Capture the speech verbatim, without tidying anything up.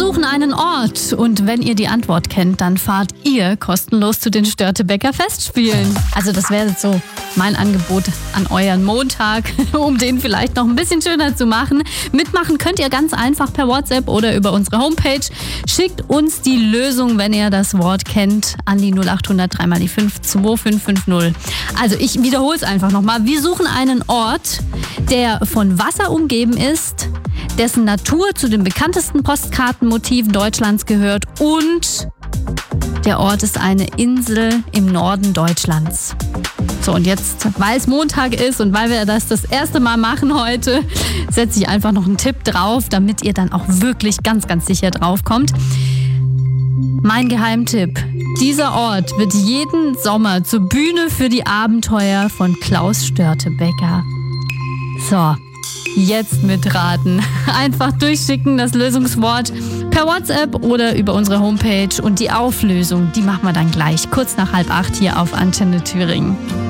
suchen einen Ort und wenn ihr die Antwort kennt, dann fahrt ihr kostenlos zu den Störtebeker Festspielen. Also das wäre jetzt so mein Angebot an euren Montag, um den vielleicht noch ein bisschen schöner zu machen. Mitmachen könnt ihr ganz einfach per WhatsApp oder über unsere Homepage. Schickt uns die Lösung, wenn ihr das Wort kennt, an die null acht hundert drei mal die fünf zwei fünf fünf null. Also ich wiederhole es einfach nochmal. Wir suchen einen Ort, der von Wasser umgeben ist, dessen Natur zu den bekanntesten Postkartenmotiven Deutschlands gehört und der Ort ist eine Insel im Norden Deutschlands. So, und jetzt, weil es Montag ist und weil wir das das erste Mal machen heute, setze ich einfach noch einen Tipp drauf, damit ihr dann auch wirklich ganz, ganz sicher drauf kommt. Mein Geheimtipp: Dieser Ort wird jeden Sommer zur Bühne für die Abenteuer von Klaus Störtebeker. So, jetzt mitraten. Einfach durchschicken, das Lösungswort per WhatsApp oder über unsere Homepage und die Auflösung, die machen wir dann gleich kurz nach halb acht hier auf Antenne Thüringen.